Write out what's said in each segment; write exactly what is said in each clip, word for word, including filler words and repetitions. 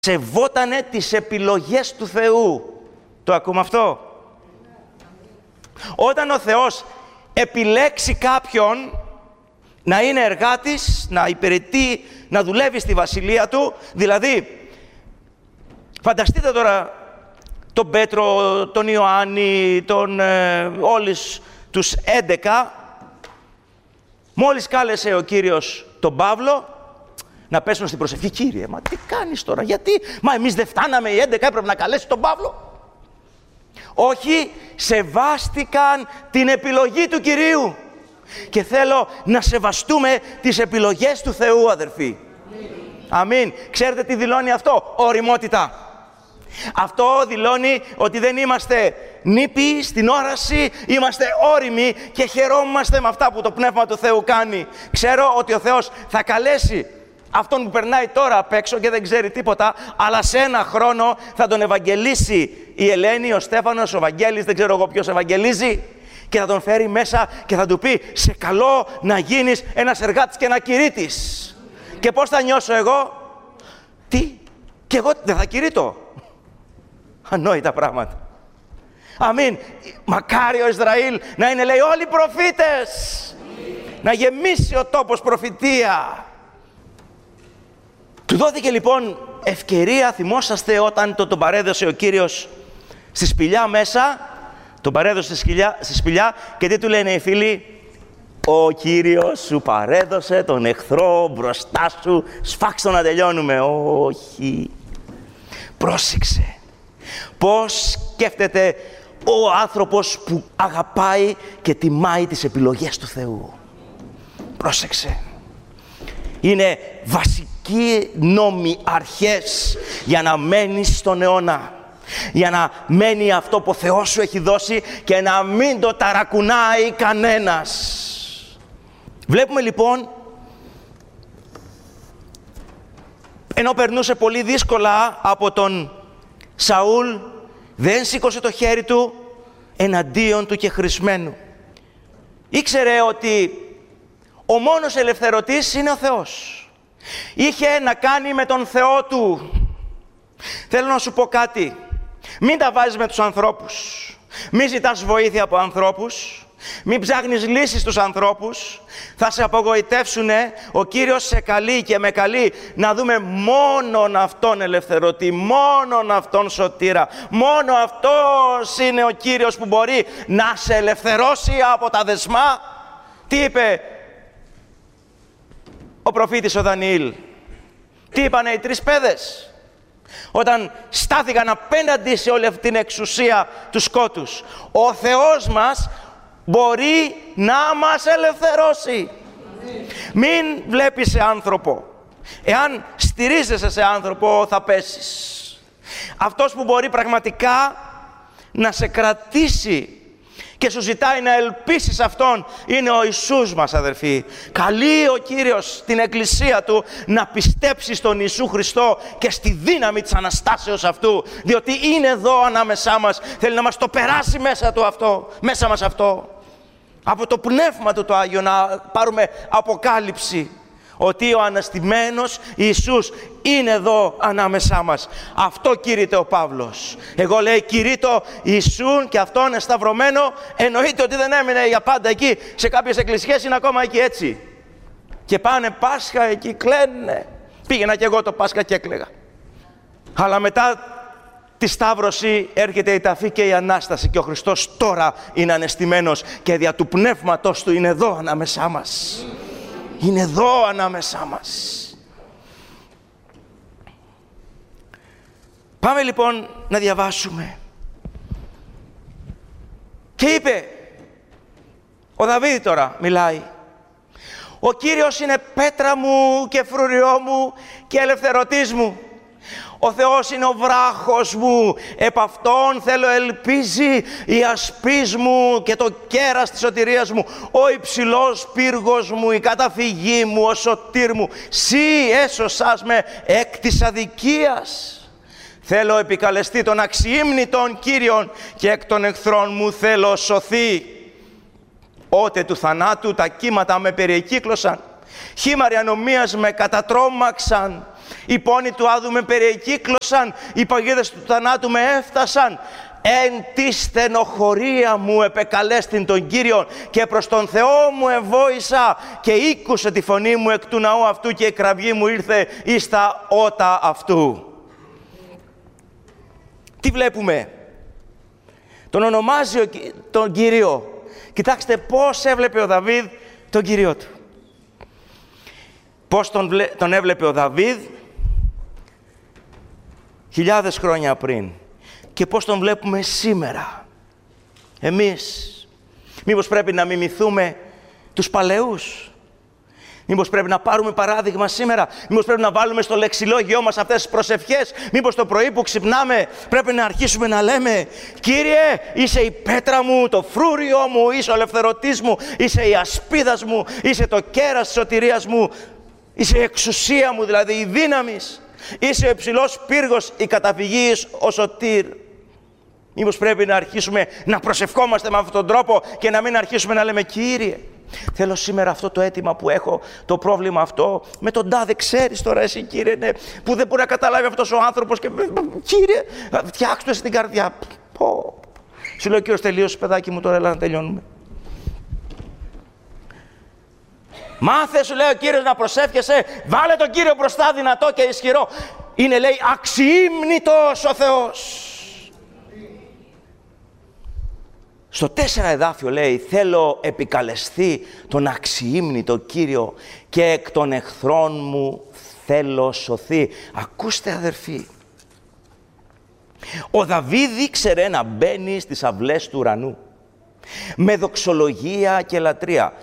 σεβότανε τις επιλογές του Θεού. Το ακούμε αυτό? Όταν ο Θεός επιλέξει κάποιον να είναι εργάτης, να υπηρετεί, να δουλεύει στη βασιλεία του, δηλαδή, φανταστείτε τώρα τον Πέτρο, τον Ιωάννη, τον, ε, όλους τους έντεκα, μόλις κάλεσε ο Κύριος τον Παύλο να πέσουν στην προσευχή. Κύριε, μα τι κάνεις τώρα, γιατί, μα εμείς δεν φτάναμε οι έντεκα, έπρεπε να καλέσει τον Παύλο. Όχι, σεβάστηκαν την επιλογή του Κυρίου. Και θέλω να σεβαστούμε τις επιλογές του Θεού, αδερφοί. Αμήν. Ξέρετε τι δηλώνει αυτό? Ωριμότητα. Αυτό δηλώνει ότι δεν είμαστε νήπιοι στην όραση, είμαστε όριμοι και χαιρόμαστε με αυτά που το Πνεύμα του Θεού κάνει. Ξέρω ότι ο Θεός θα καλέσει αυτόν που περνάει τώρα απ' έξω και δεν ξέρει τίποτα, αλλά σε ένα χρόνο θα τον ευαγγελίσει η Ελένη, ο Στέφανος, ο Βαγγέλης, δεν ξέρω εγώ ποιος ευαγγελίζει, και θα τον φέρει μέσα και θα του πει: σε καλό να γίνεις ένας εργάτης και ένα κηρύτης. Και πώς θα νιώσω εγώ? Τι? Και εγώ δεν θα κηρύττω? Ανόητα πράγματα. Αμήν. Μακάρι ο Ισραήλ να είναι, λέει, όλοι προφήτες. Να γεμίσει ο τόπος προφητεία. Του δόθηκε λοιπόν ευκαιρία, θυμόσαστε όταν το, τον παρέδωσε ο Κύριος στη σπηλιά μέσα, τον παρέδωσε στη, σκυλιά, στη σπηλιά και τι του λένε οι φίλοι? Ο Κύριος σου παρέδωσε τον εχθρό μπροστά σου, σφάξτε να τελειώνουμε. Όχι. Πρόσεξε. Πώς σκέφτεται ο άνθρωπος που αγαπάει και τιμάει τις επιλογές του Θεού. Πρόσεξε. Είναι βασικοί νόμοι, αρχές για να μένεις στον αιώνα. Για να μένει αυτό που ο Θεός σου έχει δώσει και να μην το ταρακουνάει κανένας. Βλέπουμε λοιπόν, ενώ περνούσε πολύ δύσκολα από τον Σαούλ, δεν σήκωσε το χέρι του εναντίον του κεχρισμένου. Ήξερε ότι ο μόνος ελευθερωτής είναι ο Θεός. Είχε να κάνει με τον Θεό του. Θέλω να σου πω κάτι. Μην τα βάζεις με τους ανθρώπους. Μην ζητάς βοήθεια από ανθρώπους. Μην ψάχνεις λύσεις στους ανθρώπους. Θα σε απογοητεύσουνε. Ο Κύριος σε καλεί και με καλεί να δούμε μόνον Αυτόν ελευθερωτή, μόνον Αυτόν σωτήρα. Μόνο Αυτός είναι ο Κύριος που μπορεί να σε ελευθερώσει από τα δεσμά. Τι είπε ο προφήτης ο Δανιήλ? Τι είπανε οι τρεις παιδες όταν στάθηκαν απέναντι σε όλη αυτή την εξουσία του σκότους? Ο Θεός μας μπορεί να μας ελευθερώσει. Μην βλέπεις σε άνθρωπο. Εάν στηρίζεσαι σε άνθρωπο θα πέσεις. Αυτός που μπορεί πραγματικά να σε κρατήσει και σου ζητάει να ελπίσεις Αυτόν είναι ο Ιησούς μας, αδερφοί. Καλεί ο Κύριος την Εκκλησία Του να πιστέψει στον Ιησού Χριστό και στη δύναμη της Αναστάσεως Αυτού, διότι είναι εδώ ανάμεσά μας. Θέλει να μας το περάσει μέσα του αυτό, μέσα μας αυτό. Από το Πνεύμα Του το Άγιο να πάρουμε αποκάλυψη ότι ο αναστημένος Ιησούς είναι εδώ ανάμεσά μας. Αυτό κηρύττει ο Παύλος. Εγώ, λέει, κηρύττω Ιησούν και Αυτόν εσταυρωμένο. Εννοείται ότι δεν έμεινε για πάντα εκεί. Σε κάποιες εκκλησίες είναι ακόμα εκεί έτσι. Και πάνε Πάσχα εκεί, κλαίνε. Πήγαινα κι εγώ το Πάσχα και έκλαιγα. Αλλά μετά τη Σταύρωση έρχεται η ταφή και η Ανάσταση και ο Χριστός τώρα είναι ανεστημένος και δια του Πνεύματος Του είναι εδώ ανάμεσά μας. Είναι εδώ ανάμεσά μας. Πάμε λοιπόν να διαβάσουμε. Και είπε, ο Δαβίδ τώρα μιλάει, ο Κύριος είναι πέτρα μου και φρούριό μου και ελευθερωτής μου. Ο Θεός είναι ο βράχος μου, επ' Αυτόν θέλω ελπίζει η ασπής μου και το κέρας της σωτηρίας μου, ο υψηλός πύργος μου, η καταφυγή μου, ο σωτήρ μου. Συ έσωσας με εκ της αδικίας. Θέλω επικαλεστεί τον αξιήμνητον Κύριον και εκ των εχθρών μου θέλω σωθεί. Ότε του θανάτου τα κύματα με περιεκύκλωσαν, χήμαροι ανομίας με κατατρόμαξαν. Οι πόνοι του άδου με περιεκύκλωσαν, οι παγίδες του θανάτου με έφτασαν. Εν τη στενοχωρία μου επεκαλέστην τον Κύριον και προς τον Θεό μου εβόησα και ήκουσε τη φωνή μου εκ του ναού αυτού και η κραυγή μου ήρθε εις τα ότα αυτού. Τι βλέπουμε? Τον ονομάζει τον Κύριο. Κοιτάξτε πώς έβλεπε ο Δαβίδ τον Κύριο του. Πώς τον, βλέ... τον έβλεπε ο Δαβίδ χιλιάδες χρόνια πριν. Και πώς τον βλέπουμε σήμερα. Εμείς. Μήπως πρέπει να μιμηθούμε τους παλαιούς? Μήπως πρέπει να πάρουμε παράδειγμα σήμερα? Μήπως πρέπει να βάλουμε στο λεξιλόγιό μας αυτές τις προσευχές? Μήπως το πρωί που ξυπνάμε πρέπει να αρχίσουμε να λέμε Κύριε, είσαι η πέτρα μου, το φρούριο μου, είσαι ο ελευθερωτής μου, είσαι η ασπίδας μου, είσαι το κέρας της σωτηρίας μου, είσαι η εξουσία μου, δηλαδή η δύναμη. Είσαι ο υψηλός πύργος, η καταφυγή ο σωτήρ. Μήπως πρέπει να αρχίσουμε να προσευχόμαστε με αυτόν τον τρόπο και να μην αρχίσουμε να λέμε Κύριε, θέλω σήμερα αυτό το αίτημα που έχω, το πρόβλημα αυτό, με τον τάδε ξέρεις τώρα εσύ Κύριε, ναι, που δεν μπορεί να καταλάβει αυτός ο άνθρωπος και Κύριε, φτιάξτε το στην καρδιά. Πω. Σου λέω Κύριος τελείωσε παιδάκι μου, τώρα έλα να τελειώνουμε. Μάθε, σου λέει ο Κύριος, να προσεύχεσαι, βάλε τον Κύριο μπροστά δυνατό και ισχυρό. Είναι, λέει, αξιήμνητος ο Θεός. Στο τέσσερα εδάφιο λέει, θέλω επικαλεστεί τον αξιήμνητο Κύριο και εκ των εχθρών μου θέλω σωθεί. Ακούστε αδερφοί, ο Δαβίδ ήξερε να μπαίνει στις αυλές του ουρανού με δοξολογία και λατρεία.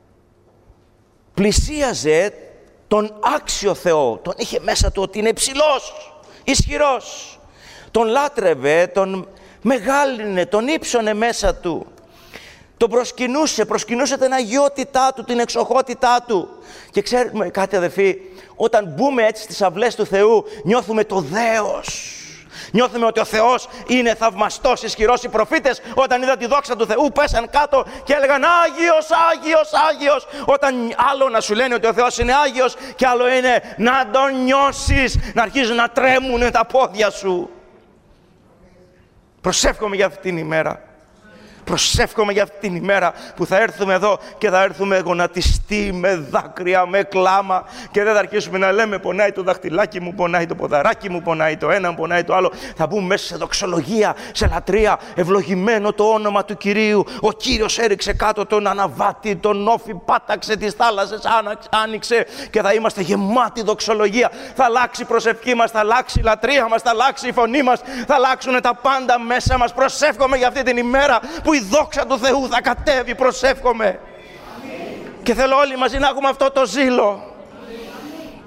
Πλησίαζε τον άξιο Θεό, τον είχε μέσα του ότι είναι υψηλός, ισχυρός. Τον λάτρευε, τον μεγάλυνε, τον ύψωνε μέσα του. Τον προσκυνούσε, προσκυνούσε την αγιότητά του, την εξοχότητά του. Και ξέρουμε κάτι αδερφοί, όταν μπούμε έτσι στις αυλές του Θεού, νιώθουμε το δέος. Νιώθουμε ότι ο Θεός είναι θαυμαστός, ισχυρός. Οι προφήτες όταν είδαν τη δόξα του Θεού πέσαν κάτω και έλεγαν Άγιος, Άγιος, Άγιος. Όταν άλλο να σου λένε ότι ο Θεός είναι Άγιος και άλλο είναι να τον νιώσεις, να αρχίζουν να τρέμουν τα πόδια σου. Προσεύχομαι για αυτήν την ημέρα. Προσεύχομαι για αυτήν την ημέρα που θα έρθουμε εδώ και θα έρθουμε γονατιστοί με δάκρυα, με κλάμα και δεν θα αρχίσουμε να λέμε πονάει το δαχτυλάκι μου, πονάει το ποδαράκι μου, πονάει το ένα, πονάει το άλλο. Θα μπούμε μέσα σε δοξολογία, σε λατρεία, ευλογημένο το όνομα του Κυρίου. Ο Κύριος έριξε κάτω τον αναβάτη, τον όφη πάταξε, τις θάλασσες άνοιξε και θα είμαστε γεμάτοι δοξολογία. Θα αλλάξει η προσευχή μας, θα αλλάξει η λατρεία μας, θα αλλάξει η φωνή μας, θα αλλάξουν τα πάντα μέσα μας. Προσεύχομαι για αυτή την ημέρα που η δόξα του Θεού θα κατέβει, προσεύχομαι. Αμήν. Και θέλω όλοι μαζί να έχουμε αυτό το ζήλο. Αμήν.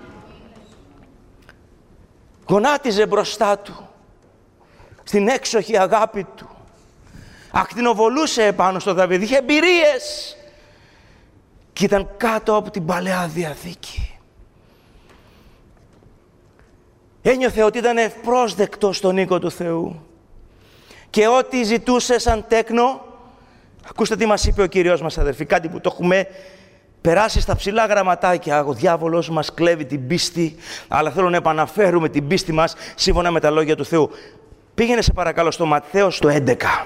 Γονάτιζε μπροστά του, στην έξοχη αγάπη του. Ακτινοβολούσε επάνω στο Δαβίδ, είχε εμπειρίες. Και ήταν κάτω από την Παλαιά Διαθήκη. Ένιωθε ότι ήταν ευπρόσδεκτος στον οίκο του Θεού. Και ό,τι ζητούσε σαν τέκνο, ακούστε τι μας είπε ο Κύριος μας αδερφοί, κάτι που το έχουμε περάσει στα ψηλά γραμματάκια. Ο διάβολος μας κλέβει την πίστη, αλλά θέλω να επαναφέρουμε την πίστη μας σύμφωνα με τα λόγια του Θεού. Πήγαινε σε παρακαλώ στο Ματθαίος το έντεκα.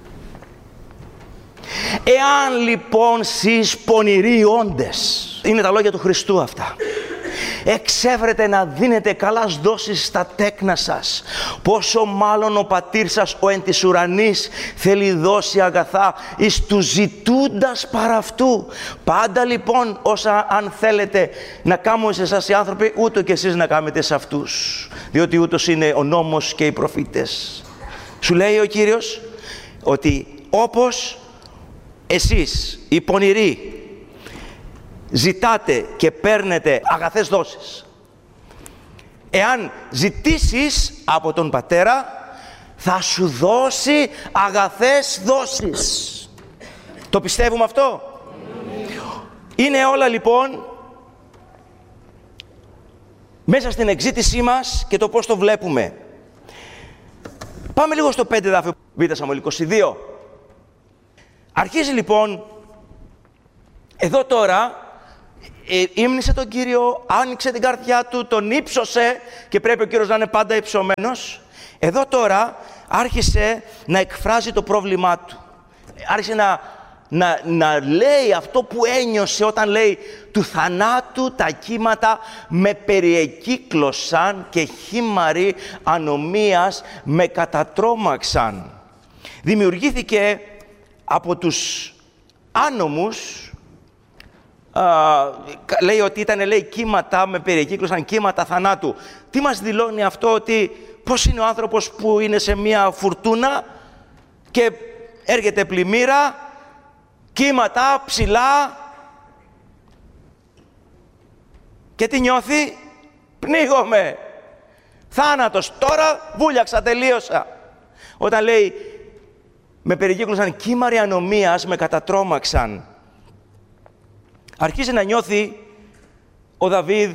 Εάν λοιπόν σεις πονηροί όντες, είναι τα λόγια του Χριστού αυτά, εξεύρετε να δίνετε καλάς δόσεις στα τέκνα σας, πόσο μάλλον ο πατήρ σας ο εν της ουρανής θέλει δώσει αγαθά εις του ζητούντας παρά αυτού. Πάντα λοιπόν όσα αν θέλετε να κάνουμε σε εσάς οι άνθρωποι, ούτω και εσείς να κάνετε σε αυτούς, διότι ούτως είναι ο νόμος και οι προφήτες. Σου λέει ο Κύριος ότι όπως εσείς οι πονηροί ζητάτε και παίρνετε αγαθές δόσεις, εάν ζητήσεις από τον Πατέρα θα σου δώσει αγαθές δόσεις. Το πιστεύουμε αυτό? Είναι όλα λοιπόν μέσα στην εξήτησή μας και το πώς το βλέπουμε. Πάμε λίγο στο πέντε εδάφιο, Β' Σαμουήλ είκοσι δύο. Αρχίζει λοιπόν εδώ τώρα ε, ύμνησε τον Κύριο, άνοιξε την καρδιά του, τον ύψωσε και πρέπει ο Κύριος να είναι πάντα υψωμένος. Εδώ τώρα άρχισε να εκφράζει το πρόβλημά του. Άρχισε να, να, να λέει αυτό που ένιωσε όταν λέει «Του θανάτου τα κύματα με περιεκύκλωσαν και χήμαροι ανομίας με κατατρώμαξαν». Δημιουργήθηκε από τους άνομους, α, λέει ότι ήταν λέει, κύματα με περιεκύκλωσαν, κύματα θανάτου. Τι μας δηλώνει αυτό, ότι πώς είναι ο άνθρωπος που είναι σε μια φουρτούνα και έρχεται πλημμύρα, κύματα ψηλά και τι νιώθει? Πνίγομαι, θάνατος, τώρα βούλιαξα, τελείωσα. Όταν λέει με περικύκλωσαν κύμαροι ανομίας, με κατατρώμαξαν, αρχίζει να νιώθει ο Δαβίδ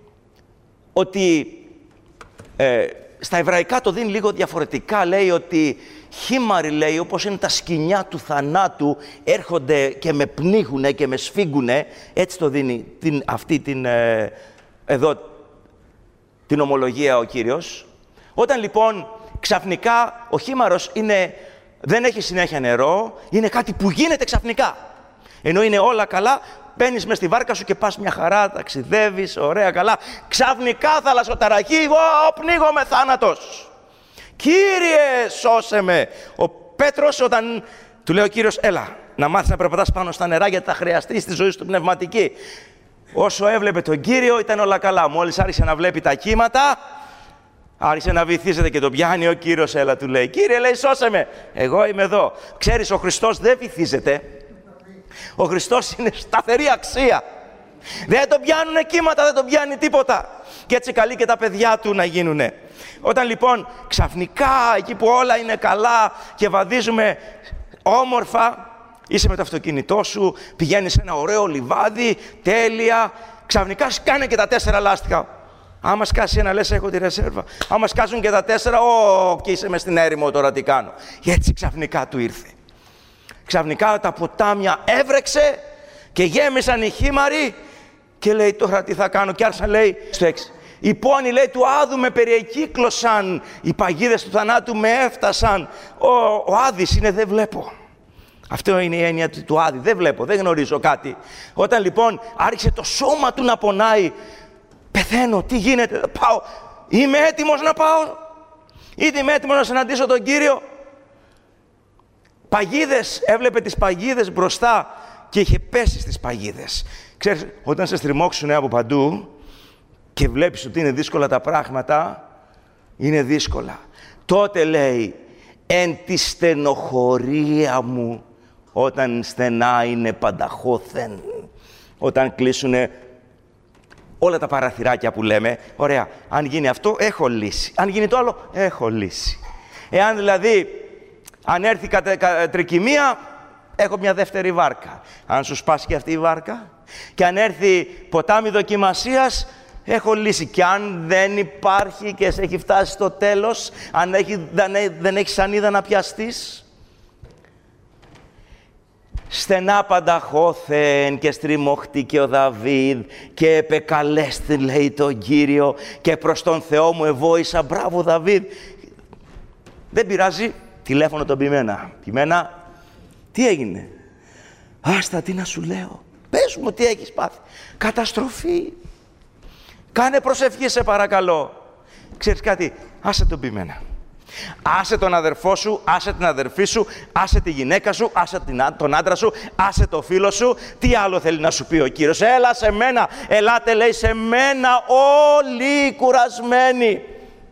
ότι ε, στα εβραϊκά το δίνει λίγο διαφορετικά. Λέει ότι χήμαροι, λέει, όπως είναι τα σκοινιά του θανάτου, έρχονται και με πνίγουνε και με σφίγγουνε. Έτσι το δίνει την, αυτή την, ε, εδώ την ομολογία ο Κύριος. Όταν λοιπόν ξαφνικά ο χήμαρος είναι, δεν έχει συνέχεια νερό, είναι κάτι που γίνεται ξαφνικά. Ενώ είναι όλα καλά, μπαίνεις μες στη βάρκα σου και πας μια χαρά, ταξιδεύεις, ωραία, καλά. Ξαφνικά θαλασσοταραχή, ω, πνίγομαι, θάνατος. Κύριε, σώσε με. Ο Πέτρος, όταν του λέει ο Κύριος, έλα, να μάθεις να περπατάς πάνω στα νερά, γιατί θα χρειαστεί στη ζωή σου πνευματική. Όσο έβλεπε τον Κύριο, ήταν όλα καλά. Μόλις άρχισε να βλέπει τα κύματα, άρχισε να βυθίζεται και τον πιάνει ο Κύριος, έλα, του λέει. Κύριε, λέει, σώσε με. Εγώ είμαι εδώ. Ξέρεις, ο Χριστός δεν βυθίζεται. Ο Χριστός είναι σταθερή αξία. Δεν τον πιάνουνε κύματα, δεν τον πιάνει τίποτα. Και έτσι καλεί και τα παιδιά του να γίνουνε. Όταν λοιπόν ξαφνικά εκεί που όλα είναι καλά και βαδίζουμε όμορφα, είσαι με το αυτοκίνητό σου, πηγαίνεις σε ένα ωραίο λιβάδι, τέλεια, ξαφνικά σκάνε και τα τέσσερα λάστιχα. Άμα σκάσει ένα, λες, έχω τη ρεσέρβα. Άμα σκάσουν και τα τέσσερα, ω, και είσαι μες στην έρημο, τώρα τι κάνω. Και έτσι ξαφνικά του ήρθε. Ξαφνικά τα ποτάμια έβρεξε και γέμισαν οι χήμαροι και λέει, τώρα τι θα κάνω. Και άρχισαν, λέει, στο έξι. Οι πόνοι, λέει, του Άδου με περιεκύκλωσαν, οι παγίδες του θανάτου με έφτασαν. Ο, ο Άδης είναι, δεν βλέπω. Αυτό είναι η έννοια του Άδη, δεν βλέπω, δεν γνωρίζω κάτι. Όταν λοιπόν άρχισε το σώμα του να πονάει, πεθαίνω, τι γίνεται, πάω, είμαι έτοιμος να πάω, είτε είμαι έτοιμος να συναντήσω τον Κύριο. Παγίδες, έβλεπε τις παγίδες μπροστά και είχε πέσει στις παγίδες. Ξέρεις, όταν σε στριμώξουν από παντού και βλέπεις ότι είναι δύσκολα τα πράγματα, είναι δύσκολα. Τότε λέει, εν τη στενοχωρία μου, όταν στενά είναι πανταχώθεν, όταν κλείσουνε όλα τα παραθυράκια που λέμε, ωραία, αν γίνει αυτό, έχω λύση. Αν γίνει το άλλο, έχω λύση. Εάν δηλαδή, αν έρθει κατε, κα, τρικυμία, έχω μια δεύτερη βάρκα. Αν σου σπάσει και αυτή η βάρκα, και αν έρθει ποτάμι δοκιμασίας, έχω λύση. Και αν δεν υπάρχει και σε έχει φτάσει στο τέλος, αν έχει, δεν, δεν έχεις σανίδα να πιαστείς, στενά πανταχώθεν και στριμωχτήκε ο Δαβίδ και επεκαλέστη, λέει, τον Κύριο, και προς τον Θεό μου εβόησα. Μπράβο Δαβίδ. Δεν πειράζει, τηλέφωνο τον Πιμένα. Πιμένα, τι έγινε? Άστα, τι να σου λέω. Πες μου τι έχεις πάθει. Καταστροφή. Κάνε προσευχή, σε παρακαλώ. Ξέρεις κάτι, άσε τον Πιμένα. Άσε τον αδερφό σου, άσε την αδερφή σου, άσε τη γυναίκα σου, άσε τον άντρα σου, άσε το φίλο σου. Τι άλλο θέλει να σου πει ο Κύριος? Έλα σε μένα, ελάτε, λέει, σε μένα όλοι κουρασμένοι.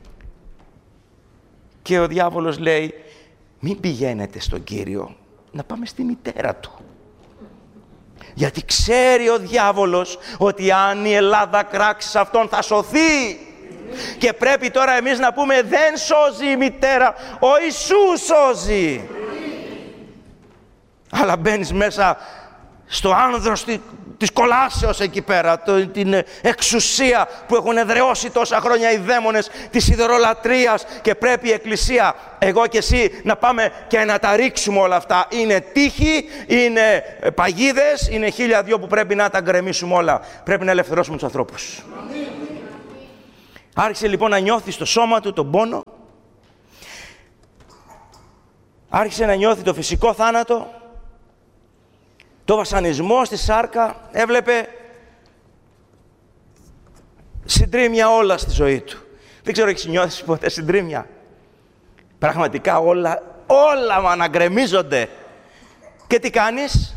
Και ο διάβολος λέει, μην πηγαίνετε στον Κύριο, να πάμε στη μητέρα του. Γιατί ξέρει ο διάβολος ότι αν η Ελλάδα κράξει σε αυτόν θα σωθεί. Και πρέπει τώρα εμείς να πούμε, δεν σώζει η μητέρα, ο Ιησούς σώζει. Αλλά μπαίνεις μέσα στο άνδρος της κολάσεως εκεί πέρα, το, την εξουσία που έχουν εδραιώσει τόσα χρόνια οι δαίμονες της ιδωλολατρίας, και πρέπει η Εκκλησία, εγώ και εσύ, να πάμε και να τα ρίξουμε όλα αυτά. Είναι τύχη, είναι παγίδες, είναι χίλια δυο που πρέπει να τα γκρεμίσουμε όλα. Πρέπει να ελευθερώσουμε τους ανθρώπους. Άρχισε λοιπόν να νιώθει στο σώμα του τον πόνο, άρχισε να νιώθει το φυσικό θάνατο, το βασανισμό στη σάρκα, έβλεπε συντρίμμια όλα στη ζωή του. Δεν ξέρω, έχεις νιώθει ποτέ συντρίμμια? Πραγματικά όλα, όλα μα αναγκρεμίζονται. Και τι κάνεις?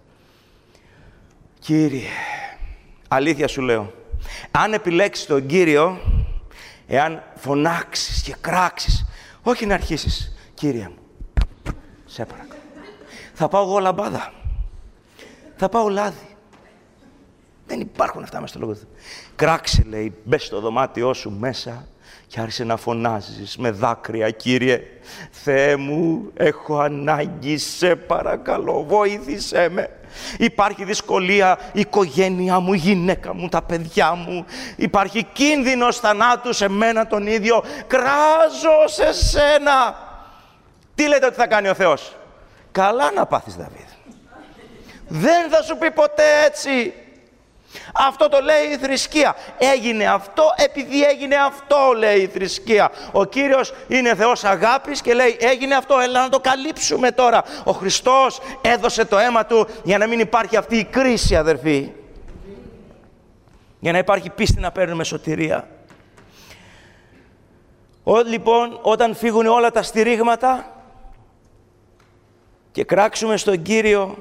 Κύριε, αλήθεια σου λέω, αν επιλέξεις τον Κύριο, εάν φωνάξεις και κράξεις, όχι να αρχίσεις, Κύριε μου, σε παρακαλώ, θα πάω εγώ λαμπάδα, θα πάω λάδι. Δεν υπάρχουν αυτά μέσα στο λόγο του. Κράξε, λέει, μπες στο δωμάτιό σου μέσα και άρχισε να φωνάζεις με δάκρυα, Κύριε, Θεέ μου, έχω ανάγκη, σε παρακαλώ, βοήθησέ με. Υπάρχει δυσκολία, η οικογένεια μου, η γυναίκα μου, τα παιδιά μου. Υπάρχει κίνδυνος θανάτου σε μένα τον ίδιο. Κράζω σε σένα. Τι λέτε ότι θα κάνει ο Θεός? Καλά να πάθεις, Δαβίδ. Δεν θα σου πει ποτέ έτσι. Αυτό το λέει η θρησκεία. Έγινε αυτό επειδή έγινε αυτό, λέει η θρησκεία. Ο Κύριος είναι Θεός αγάπης και λέει έγινε αυτό, έλα να το καλύψουμε τώρα. Ο Χριστός έδωσε το αίμα Του για να μην υπάρχει αυτή η κρίση, αδερφοί. Για να υπάρχει πίστη να παίρνουμε σωτηρία. Ό, λοιπόν, όταν φύγουν όλα τα στηρίγματα και κράξουμε στον Κύριο,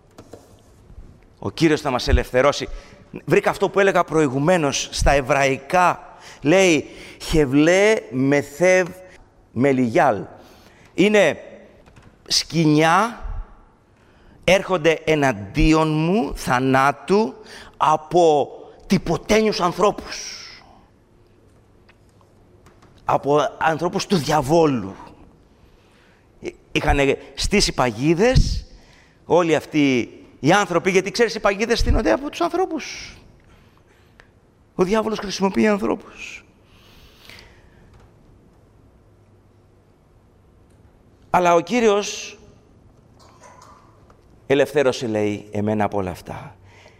ο Κύριος θα μας ελευθερώσει. Βρήκα αυτό που έλεγα προηγουμένως στα εβραϊκά. Λέει «Χευλέ μεθεύ μελιγιάλ». Είναι σκοινιά, έρχονται εναντίον μου θανάτου από τυποτένιους ανθρώπους. Από ανθρώπους του διαβόλου. Είχαν στήσει παγίδες όλοι αυτοί οι άνθρωποι, γιατί ξέρεις οι παγίδες στείνονται από τους ανθρώπους. Ο διάβολος χρησιμοποιεί ανθρώπους. Αλλά ο Κύριος ελευθέρωσε, λέει, εμένα από όλα αυτά.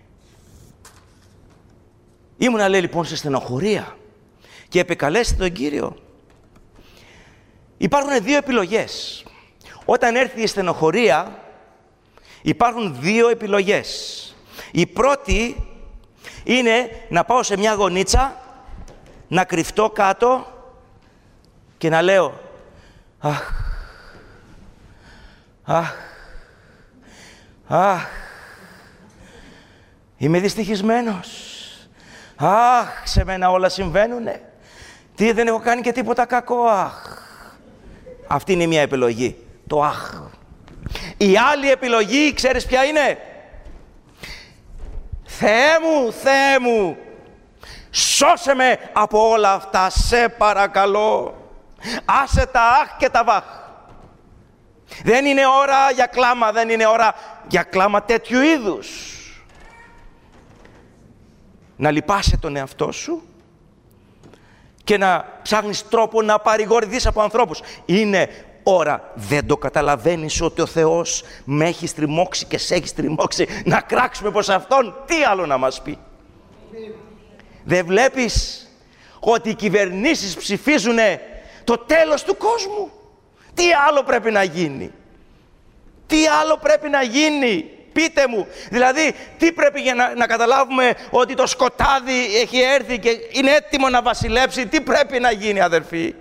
Ήμουνα, λέει, λοιπόν, σε στενοχωρία και επικαλέστη τον Κύριο. Υπάρχουν δύο επιλογές. Όταν έρθει η στενοχωρία, υπάρχουν δύο επιλογές. Η πρώτη είναι να πάω σε μια γωνίτσα, να κρυφτώ κάτω και να λέω «Αχ, αχ, αχ, είμαι δυστυχισμένος. Αχ, σε μένα όλα συμβαίνουνε. Τι, δεν έχω κάνει και τίποτα κακό. Αχ». Αυτή είναι μια επιλογή. Το αχ. Η άλλη επιλογή, ξέρεις ποια είναι? Θεέ μου, Θεέ μου, σώσε με από όλα αυτά, σε παρακαλώ. Άσε τα αχ και τα βαχ. Δεν είναι ώρα για κλάμα, δεν είναι ώρα για κλάμα τέτοιου είδους. Να λυπάσαι τον εαυτό σου και να ψάχνεις τρόπο να παρηγορηθείς από ανθρώπους. Είναι ώρα, δεν το καταλαβαίνεις ότι ο Θεός με έχει στριμώξει και σε έχει στριμώξει να κράξουμε προς Αυτόν? Τι άλλο να μας πει? Δεν βλέπεις ότι οι κυβερνήσεις ψηφίζουν το τέλος του κόσμου? Τι άλλο πρέπει να γίνει? Τι άλλο πρέπει να γίνει? Πείτε μου, δηλαδή τι πρέπει για να, να καταλάβουμε ότι το σκοτάδι έχει έρθει και είναι έτοιμο να βασιλέψει? Τι πρέπει να γίνει, αδερφοί?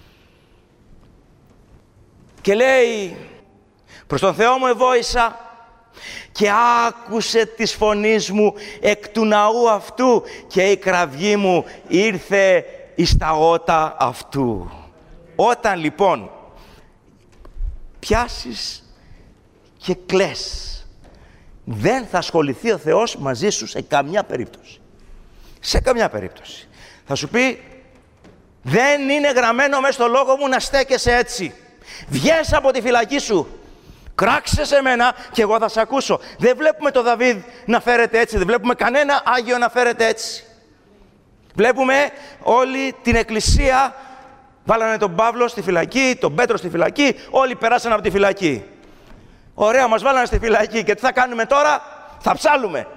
Και λέει, προς τον Θεό μου εβόησα και άκουσε της φωνής μου εκ του ναού αυτού και η κραυγή μου ήρθε εις τα ότα αυτού. Όταν λοιπόν πιάσεις και κλαις, δεν θα ασχοληθεί ο Θεός μαζί σου σε καμιά περίπτωση. Σε καμιά περίπτωση. Θα σου πει, δεν είναι γραμμένο μέσα στο λόγο μου να στέκεσαι έτσι. Βγες από τη φυλακή σου. Κράξε σε μένα και εγώ θα σε ακούσω. Δεν βλέπουμε τον Δαβίδ να φέρεται έτσι, δεν βλέπουμε κανένα Άγιο να φέρεται έτσι. Βλέπουμε όλη την εκκλησία, βάλανε τον Παύλο στη φυλακή, τον Πέτρο στη φυλακή, όλοι περάσαν από τη φυλακή. Ωραία, μας βάλανε στη φυλακή και τι θα κάνουμε τώρα? Θα ψάλουμε.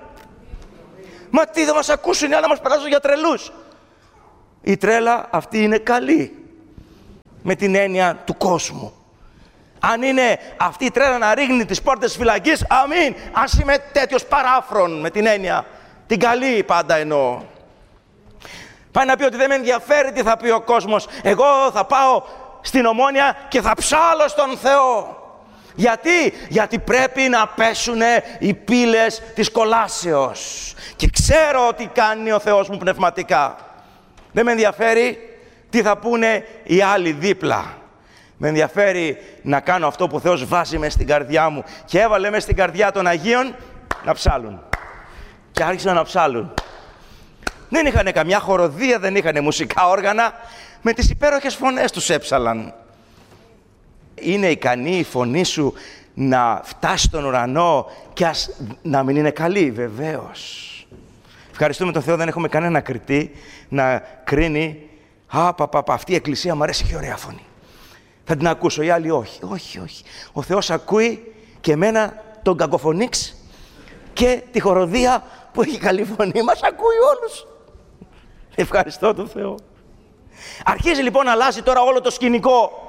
Μα τι, θα μας ακούσουν οι άλλοι, να μας περάσουν για τρελούς. Η τρέλα αυτή είναι καλή, με την έννοια του κόσμου. Αν είναι αυτή η τρέλα να ρίχνει τις πόρτες της φυλακής, αμήν. Ας είμαι τέτοιος παράφρον, με την έννοια την καλή πάντα εννοώ. Πάει να πει ότι δεν με ενδιαφέρει τι θα πει ο κόσμος. Εγώ θα πάω στην Ομόνια και θα ψάλω στον Θεό. Γιατί? Γιατί πρέπει να πέσουν οι πύλες της κολάσεως. Και ξέρω τι κάνει ο Θεός μου πνευματικά. Δεν με ενδιαφέρει τι θα πούνε οι άλλοι δίπλα. Με ενδιαφέρει να κάνω αυτό που ο Θεός βάζει μες στην καρδιά μου. Και έβαλε μες στην καρδιά των Αγίων να ψάλουν. Και άρχισαν να ψάλουν. Δεν είχαν καμιά χοροδία, δεν είχαν μουσικά όργανα. Με τις υπέροχες φωνές τους έψαλαν. Είναι ικανή η φωνή σου να φτάσει στον ουρανό και ας, να μην είναι καλή? Βεβαίως. Ευχαριστούμε τον Θεό, δεν έχουμε κανένα κριτή να κρίνει. Α, πα, πα, πα, αυτή η εκκλησία μου αρέσει, έχει ωραία φωνή. Θα την ακούσω, οι άλλοι όχι. Όχι, όχι. Ο Θεός ακούει και εμένα τον κακοφωνίξ και τη χοροδία που έχει καλή φωνή. Μας ακούει όλους. Ευχαριστώ τον Θεό. Αρχίζει λοιπόν να αλλάζει τώρα όλο το σκηνικό.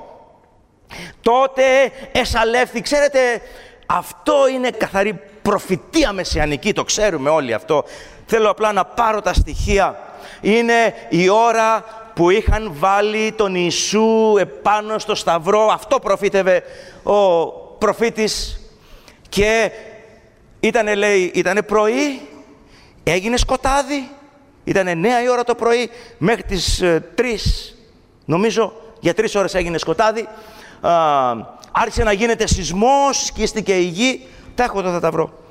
Τότε εσαλεύθη. Ξέρετε, αυτό είναι καθαρή προφητεία μεσιανική, το ξέρουμε όλοι αυτό. Θέλω απλά να πάρω τα στοιχεία. Είναι η ώρα που είχαν βάλει τον Ιησού επάνω στο σταυρό. Αυτό προφήτευε ο προφήτης. Και ήτανε, λέει, ήτανε πρωί, έγινε σκοτάδι. Ήτανε εννέα η ώρα το πρωί, μέχρι τις ε, τρεις, νομίζω, για τρεις ώρες έγινε σκοτάδι. Α, άρχισε να γίνεται σεισμός, σκίστηκε η γη. Τα έχω εδώ, θα τα βρω.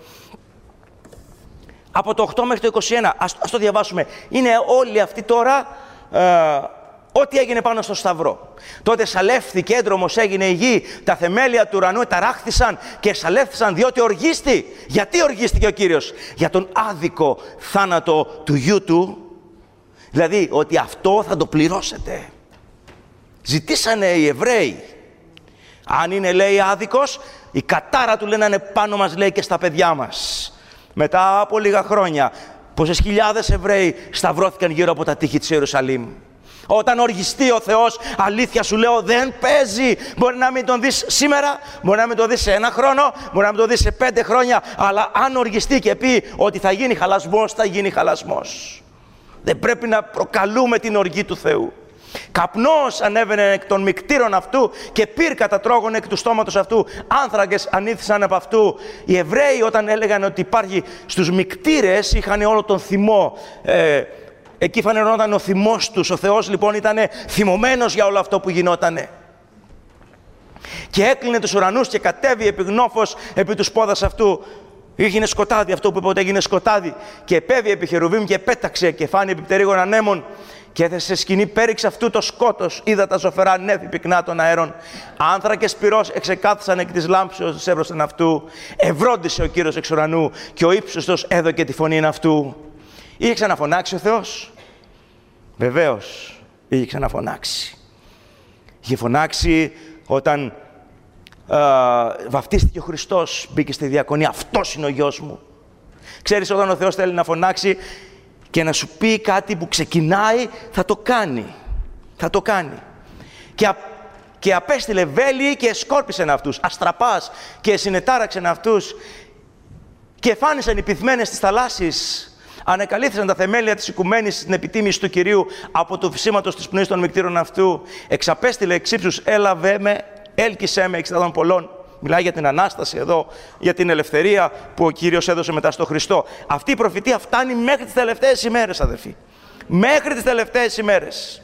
Από το οκτώ μέχρι το είκοσι ένα, ας, ας το διαβάσουμε. Είναι όλοι αυτοί τώρα, ε, ό,τι έγινε πάνω στο σταυρό. Τότε σαλεύθηκε, έντρομος έγινε η γη, τα θεμέλια του ουρανού ταράχθησαν και σαλεύθησαν διότι οργίστη. Γιατί οργίστηκε ο Κύριος? Για τον άδικο θάνατο του γιού του, δηλαδή ότι αυτό θα το πληρώσετε. Ζητήσανε οι Εβραίοι. Αν είναι, λέει, άδικος, η κατάρα του λέει να είναι πάνω μας, λέει, και στα παιδιά μας. Μετά από λίγα χρόνια, πόσες χιλιάδες Εβραίοι σταυρώθηκαν γύρω από τα τείχη της Ιερουσαλήμ. Όταν οργιστεί ο Θεός, αλήθεια σου λέω, δεν παίζει. Μπορεί να μην τον δεις σήμερα, μπορεί να μην τον δεις σε ένα χρόνο, μπορεί να μην τον δεις σε πέντε χρόνια, αλλά αν οργιστεί και πει ότι θα γίνει χαλασμός, θα γίνει χαλασμός. Δεν πρέπει να προκαλούμε την οργή του Θεού. Καπνός ανέβαινε εκ των μυκτήρων αυτού και πύρκα τρώγωνε εκ του στόματος αυτού. Άνθρακες ανήθησαν από αυτού. Οι Εβραίοι, όταν έλεγαν ότι υπάρχει στους μυκτήρες, είχαν όλο τον θυμό. Ε, εκεί φανερόταν ο θυμός τους. Ο Θεός λοιπόν ήταν θυμωμένος για όλο αυτό που γινότανε. Και έκλεινε τους ουρανούς και κατέβη επιγνώφος επί του πόδας αυτού. Έγινε σκοτάδι, αυτό που είπε ότι έγινε σκοτάδι. Και επέβη επί χερουβίμ και πέταξε και φάνη επί πτερύγων ανέμων. Και έθεσε σκηνή πέριξ αυτού το σκότος. Είδα τα ζωφερά νέφη πυκνά των αέρων. Άνθρακες πυρός εξεκάθισαν εκ της λάμψεως της εύρωστον αυτού. Ευρόντισε ο Κύριος εξ ουρανού και ο ύψιστος έδωκε τη φωνή αυτού. Είχε ξαναφωνάξει ο Θεός? Βεβαίως, είχε ξαναφωνάξει. Είχε φωνάξει όταν α, βαφτίστηκε ο Χριστός, μπήκε στη διακονία. Αυτός είναι ο γιος μου. Ξέρεις, όταν ο Θεός θέλει να φωνάξει και να σου πει κάτι που ξεκινάει, θα το κάνει. Θα το κάνει. Και, α, και απέστειλε βέλη και σκόρπισεν αυτούς. Αστραπάς και συνετάραξεν αυτούς. Και φάνησαν οι πυθμένες στις θαλάσσης. Ανεκαλύθησαν τα θεμέλια της οικουμένης στην επιτίμηση του Κυρίου από το φυσίματος της πνοής των μυκτήρων αυτού. Εξαπέστειλε εξ ύψους, έλαβε με, έλκυσέ με εξ των πολλών. Μιλάει για την Ανάσταση εδώ, για την ελευθερία που ο Κύριος έδωσε μετά στο Χριστό. Αυτή η προφητεία φτάνει μέχρι τις τελευταίες ημέρες, αδερφοί. Μέχρι τις τελευταίες ημέρες.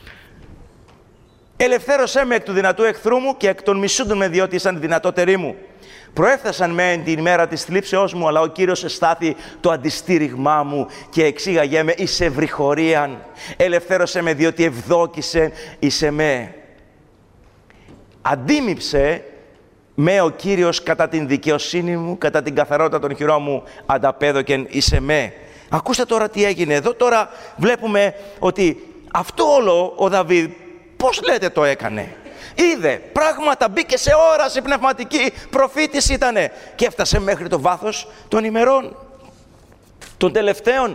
Ελευθέρωσέ με εκ του δυνατού εχθρού μου και εκ των μισούντων με, διότι ήσαν οι δυνατότεροι μου. Προέφθασαν με την ημέρα της θλίψεώς μου, αλλά ο Κύριος εστάθη το αντιστήριγμά μου και εξήγαγέ με εις ευρυχωρίαν. Ελευθέρωσέ με, διότι ευδόκησε εις εμέ. Αντίμυψε με ο Κύριος κατά την δικαιοσύνη μου, κατά την καθαρότητα των χειρών μου, ανταπέδωκεν είσαι με. Ακούστε τώρα τι έγινε. Εδώ τώρα βλέπουμε ότι αυτό όλο ο Δαβίδ, πώς λέτε το έκανε. Είδε πράγματα, μπήκε σε όραση πνευματική, προφήτης ήτανε και έφτασε μέχρι το βάθος των ημερών, των τελευταίων.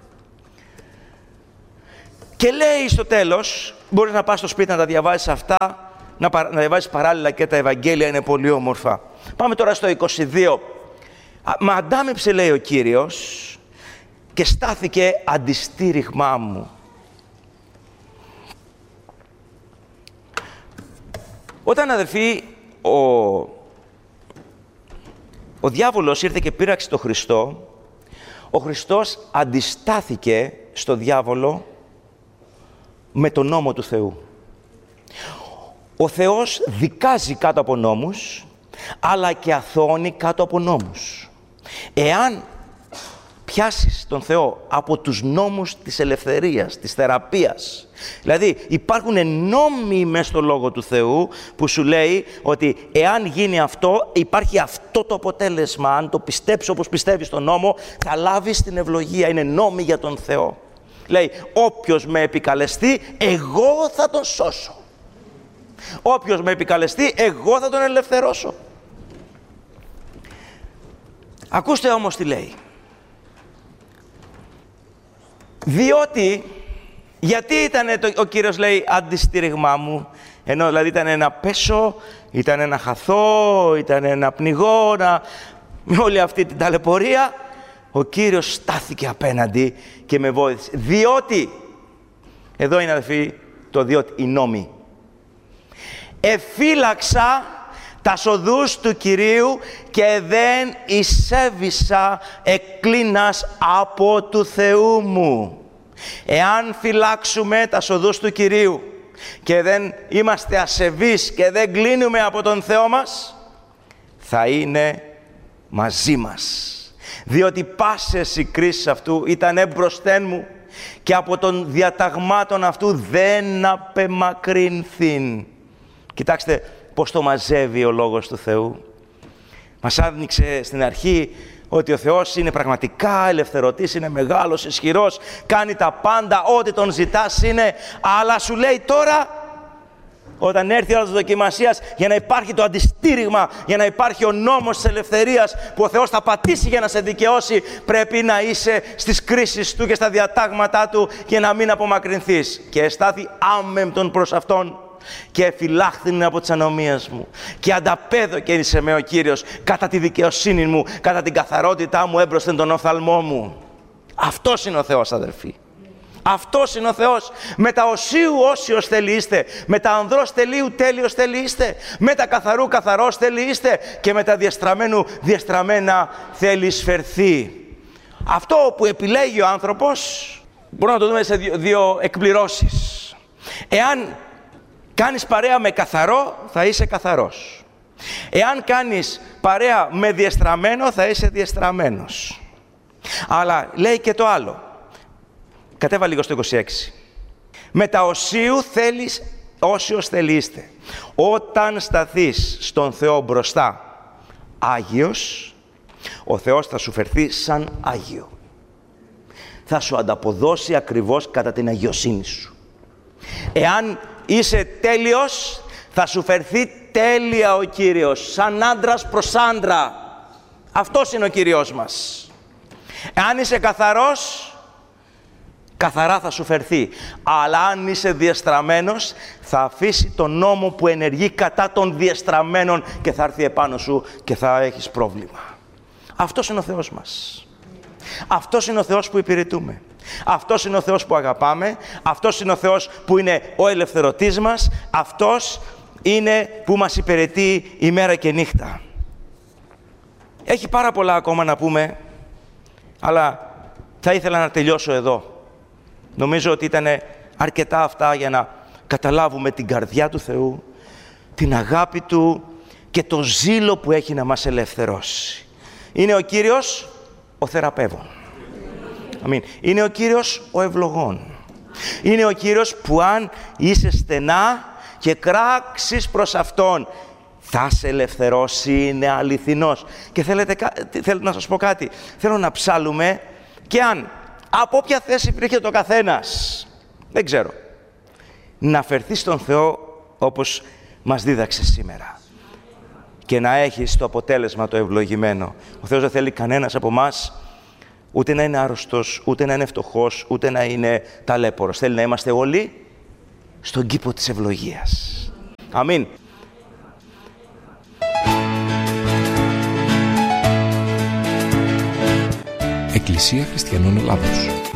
Και λέει στο τέλος, μπορείς να πας στο σπίτι να τα διαβάσεις αυτά, να, παρα, να διαβάσεις παράλληλα και τα Ευαγγέλια, είναι πολύ όμορφα. Πάμε τώρα στο είκοσι δύο. Μα αντάμυψε, λέει ο Κύριος, και στάθηκε αντιστήριγμά μου. Όταν, αδελφοί, ο, ο διάβολος ήρθε και πείραξε τον Χριστό, ο Χριστός αντιστάθηκε στο διάβολο με τον νόμο του Θεού. Ο Θεός δικάζει κάτω από νόμους, αλλά και αθώωνει κάτω από νόμους. Εάν πιάσεις τον Θεό από τους νόμους της ελευθερίας, της θεραπείας, δηλαδή υπάρχουν νόμοι μες στο Λόγο του Θεού που σου λέει ότι εάν γίνει αυτό, υπάρχει αυτό το αποτέλεσμα. Αν το πιστέψεις όπως πιστεύεις τον νόμο, θα λάβεις την ευλογία. Είναι νόμοι για τον Θεό. Λέει, όποιος με επικαλεστεί, εγώ θα τον σώσω. Όποιος με επικαλεστεί, εγώ θα τον ελευθερώσω. Ακούστε όμως τι λέει. Διότι, γιατί ήταν το, ο Κύριος λέει αντιστήριγμά μου, ενώ δηλαδή ήταν να πέσω, ήταν να χαθώ, ήταν να πνιγώ, να... με όλη αυτή την ταλαιπωρία, ο Κύριος στάθηκε απέναντι και με βόηθησε. Διότι, εδώ είναι αδελφοί το διότι, οι νόμοι. Εφύλαξα τα σοδούς του Κυρίου και δεν εισέβησα εκκλίνας από του Θεού μου. Εάν φυλάξουμε τα σοδούς του Κυρίου και δεν είμαστε ασεβείς και δεν κλείνουμε από τον Θεό μας, θα είναι μαζί μας. Διότι πάσες οι κρίσεις αυτού ήταν έμπροσθεν μου και από των διαταγμάτων αυτού δεν απεμακρύνθην. Κοιτάξτε πώς το μαζεύει ο Λόγος του Θεού. Μας άνοιξε στην αρχή ότι ο Θεός είναι πραγματικά ελευθερωτής, είναι μεγάλος, ισχυρός, κάνει τα πάντα, ό,τι τον ζητάς είναι, αλλά σου λέει τώρα, όταν έρθει η ώρα της δοκιμασίας, για να υπάρχει το αντιστήριγμα, για να υπάρχει ο νόμος της ελευθερίας που ο Θεός θα πατήσει για να σε δικαιώσει, πρέπει να είσαι στις κρίσεις Του και στα διατάγματά Του και να μην απομακρυνθείς. Και εστάθη άμεμπτον προς Αυτόν και εφυλάχθην από τις ανομίες μου και ανταπέδωκεν εις εμέ ο Κύριος κατά τη δικαιοσύνη μου, κατά την καθαρότητά μου έμπροσθεν τον οφθαλμό μου. Αυτός είναι ο Θεός, αδερφοί. Αυτός είναι ο Θεός. Με τα οσίου όσιος θέλει είστε, με τα ανδρός τελείου τέλειος θέλει είστε, με τα καθαρού καθαρός θέλει είστε και με τα διαστραμμένου διαστραμμένα θέλει σφερθεί. Αυτό που επιλέγει ο άνθρωπος μπορούμε να το δούμε σε δύο, δύο εκπληρώσεις. Εάν κάνεις παρέα με καθαρό, θα είσαι καθαρός. Εάν κάνεις παρέα με διεστραμμένο, θα είσαι διεστραμμένος. Αλλά λέει και το άλλο. Κατέβα λίγο στο είκοσι έξι. Με τα οσίου θέλεις, όσιος θελείστε. Όταν σταθείς στον Θεό μπροστά Άγιος, ο Θεός θα σου φερθεί σαν Άγιο. Θα σου ανταποδώσει ακριβώς κατά την αγιοσύνη σου. Εάν είσαι τέλειος, θα σου φερθεί τέλεια ο Κύριος, σαν άντρας προς άντρα. Αυτός είναι ο Κύριος μας. Εάν είσαι καθαρός, καθαρά θα σου φερθεί. Αλλά αν είσαι διεστραμμένος, θα αφήσει τον νόμο που ενεργεί κατά των διεστραμμένων και θα έρθει επάνω σου και θα έχεις πρόβλημα. Αυτός είναι ο Θεός μας. Αυτός είναι ο Θεός που υπηρετούμε. Αυτός είναι ο Θεός που αγαπάμε. Αυτός είναι ο Θεός που είναι ο ελευθερωτής μας. Αυτός είναι που μας υπηρετεί ημέρα και νύχτα. Έχει πάρα πολλά ακόμα να πούμε, αλλά θα ήθελα να τελειώσω εδώ. Νομίζω ότι ήταν αρκετά αυτά για να καταλάβουμε την καρδιά του Θεού, την αγάπη Του και το ζήλο που έχει να μας ελευθερώσει. Είναι ο Κύριος ο θεραπεύων. Αμήν. Είναι ο Κύριος ο ευλογών. Είναι ο Κύριος που αν είσαι στενά και κράξεις προς Αυτόν, θα σε ελευθερώσει, είναι αληθινός. Και θέλετε, θέλω να σας πω κάτι, θέλω να ψάλουμε και αν από όποια θέση βρίσκεται ο καθένας, δεν ξέρω, να φερθεί στον Θεό όπως μας δίδαξε σήμερα και να έχεις το αποτέλεσμα το ευλογημένο. Ο Θεός δεν θέλει κανένας από εμάς ούτε να είναι άρρωστος, ούτε να είναι φτωχός, ούτε να είναι ταλέπορος. Θέλει να είμαστε όλοι στον κήπο της ευλογίας. Αμήν. Εκκλησία Χριστιανών Ελλάδος.